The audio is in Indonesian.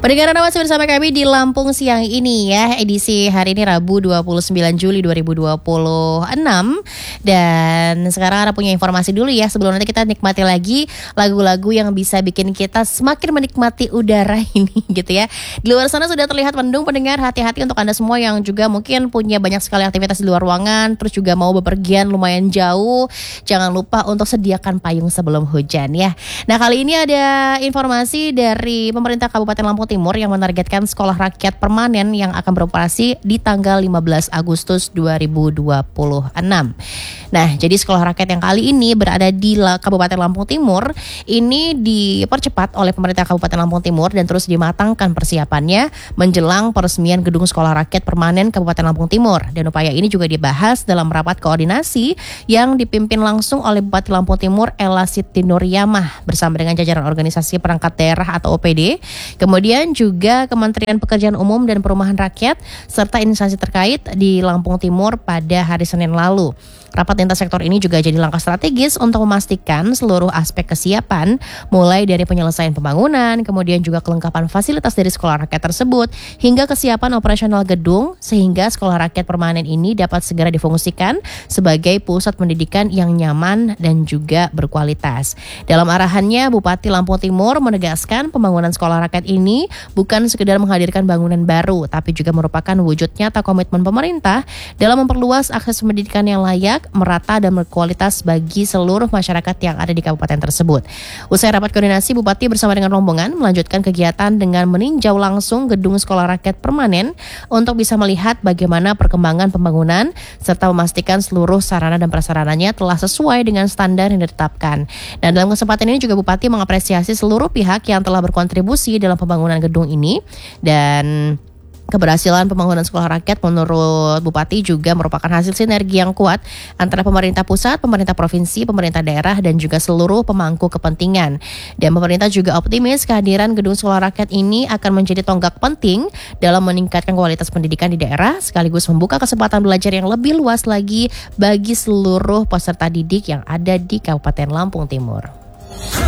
Pendengar Anda masih bersama kami di Lampung siang ini ya, edisi hari ini Rabu 29 Juli 2026. Dan sekarang Anda punya informasi dulu ya, sebelum nanti kita nikmati lagi lagu-lagu yang bisa bikin kita semakin menikmati udara ini gitu ya. Di luar sana sudah terlihat mendung, pendengar, hati-hati untuk Anda semua yang juga mungkin punya banyak sekali aktivitas di luar ruangan, terus juga mau bepergian lumayan jauh. Jangan lupa untuk sediakan payung sebelum hujan ya. Nah, kali ini ada informasi dari pemerintah Kabupaten Lampung Timur yang menargetkan sekolah rakyat permanen yang akan beroperasi di tanggal 15 Agustus 2026. Nah, jadi sekolah rakyat yang kali ini berada di Kabupaten Lampung Timur ini dipercepat oleh pemerintah Kabupaten Lampung Timur dan terus dimatangkan persiapannya menjelang peresmian gedung sekolah rakyat permanen Kabupaten Lampung Timur. Dan upaya ini juga dibahas dalam rapat koordinasi yang dipimpin langsung oleh Bupati Lampung Timur Ella Siti Nuryamah bersama dengan jajaran organisasi perangkat daerah atau OPD. Kemudian juga Kementerian Pekerjaan Umum dan Perumahan Rakyat serta instansi terkait di Lampung Timur pada hari Senin lalu. Rapat lintas sektor ini juga jadi langkah strategis untuk memastikan seluruh aspek kesiapan, mulai dari penyelesaian pembangunan, kemudian juga kelengkapan fasilitas dari sekolah rakyat tersebut, hingga kesiapan operasional gedung, sehingga sekolah rakyat permanen ini dapat segera difungsikan sebagai pusat pendidikan yang nyaman dan juga berkualitas. Dalam arahannya, Bupati Lampung Timur menegaskan pembangunan sekolah rakyat ini bukan sekedar menghadirkan bangunan baru, tapi juga merupakan wujud nyata komitmen pemerintah dalam memperluas akses pendidikan yang layak, merata dan berkualitas bagi seluruh masyarakat yang ada di kabupaten tersebut. Usai rapat koordinasi, Bupati bersama dengan rombongan melanjutkan kegiatan dengan meninjau langsung gedung sekolah rakyat permanen untuk bisa melihat bagaimana perkembangan pembangunan serta memastikan seluruh sarana dan prasarananya telah sesuai dengan standar yang ditetapkan. Dan dalam kesempatan ini juga Bupati mengapresiasi seluruh pihak yang telah berkontribusi dalam pembangunan gedung ini, dan keberhasilan pembangunan sekolah rakyat menurut Bupati juga merupakan hasil sinergi yang kuat antara pemerintah pusat, pemerintah provinsi, pemerintah daerah, dan juga seluruh pemangku kepentingan. Dan pemerintah juga optimis kehadiran gedung sekolah rakyat ini akan menjadi tonggak penting dalam meningkatkan kualitas pendidikan di daerah, sekaligus membuka kesempatan belajar yang lebih luas lagi bagi seluruh peserta didik yang ada di Kabupaten Lampung Timur.